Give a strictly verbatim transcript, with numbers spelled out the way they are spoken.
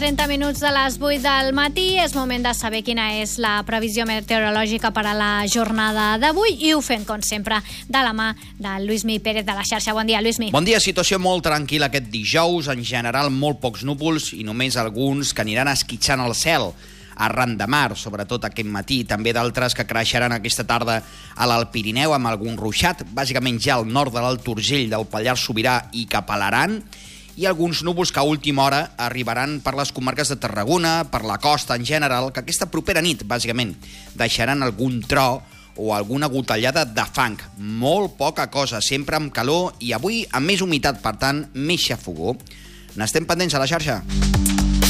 trenta minuts de les vuit del matí. És moment de saber quina és la previsió meteorològica per a la jornada d'avui i ho fem, com sempre, de la mà de Lluïsmi Pérez de la xarxa. Bon dia, Lluïsmi. Bon dia, situació molt tranquil·la aquest dijous. En general, molt pocs núvols i només alguns que aniran esquitxant el cel arran de mar, sobretot aquest matí, també d'altres que creixeran aquesta tarda a l'Alt Pirineu amb algun ruixat, bàsicament ja al nord de l'Alt Urgell, del Pallars Sobirà i cap a l'Aran, i alguns núvols que a última hora arribaran per les comarques de Tarragona, per la costa en general, que aquesta propera nit, bàsicament, deixaran algun tro o alguna gotellada de fang. Molt poca cosa, sempre amb calor i avui amb més humitat, per tant, més xafogó. N'estem pendents a la xarxa.